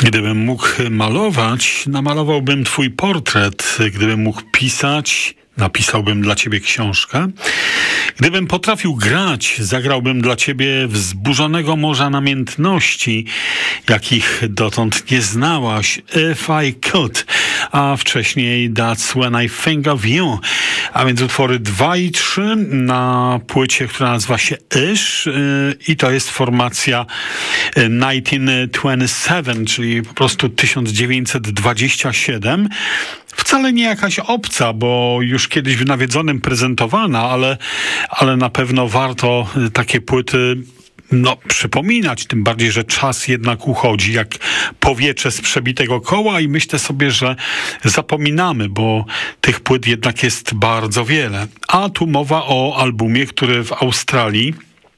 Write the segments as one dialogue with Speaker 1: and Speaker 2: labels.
Speaker 1: Gdybym mógł malować, namalowałbym twój portret. Gdybym mógł pisać, napisałbym dla ciebie książkę. Gdybym potrafił grać, zagrałbym dla ciebie wzburzonego morza namiętności, jakich dotąd nie znałaś. If I could. A wcześniej That's When I Think of You. A więc utwory 2 i 3 na płycie, która nazywa się Ish. I to jest formacja 1927, czyli po prostu 1927. Wcale nie jakaś obca, bo już kiedyś w Nawiedzonym prezentowana, ale na pewno warto takie płyty przypominać, tym bardziej, że czas jednak uchodzi jak powietrze z przebitego koła i myślę sobie, że zapominamy, bo tych płyt jednak jest bardzo wiele. A tu mowa o albumie, który w Australii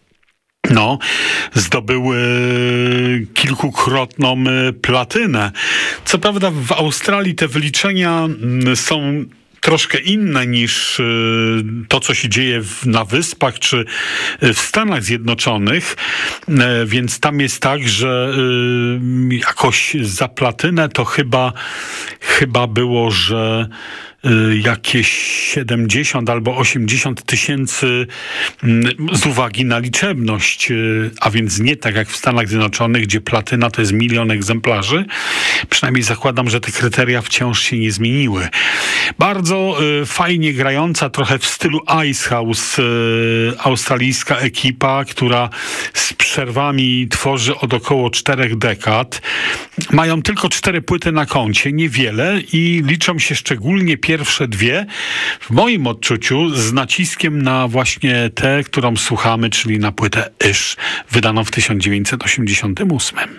Speaker 1: zdobył kilkukrotną platynę. Co prawda w Australii te wyliczenia są troszkę inne niż to, co się dzieje na Wyspach czy w Stanach Zjednoczonych, więc tam jest tak, że jakoś za platynę to chyba było, że jakieś 70 albo 80 tysięcy z uwagi na liczebność, a więc nie tak jak w Stanach Zjednoczonych, gdzie platyna to jest 1 milion egzemplarzy. Przynajmniej zakładam, że te kryteria wciąż się nie zmieniły. Bardzo fajnie grająca, trochę w stylu Icehouse, australijska ekipa, która z przerwami tworzy od około 4 dekad. Mają tylko 4 płyty na koncie, niewiele i liczą się szczególnie pierwsze 2, w moim odczuciu, z naciskiem na właśnie tę, którą słuchamy, czyli na płytę Ish, wydaną w 1988.